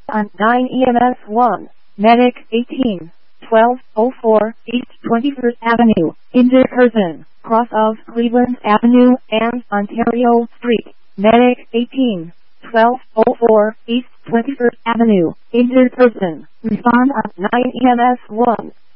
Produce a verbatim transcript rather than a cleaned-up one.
on nine E M S one, Medic eighteen, twelve oh four East twenty-first Avenue, injured person, cross of Cleveland Avenue and Ontario Street. Medic eighteen, twelve oh four East twenty-first Avenue, injured person, respond on nine E M S one.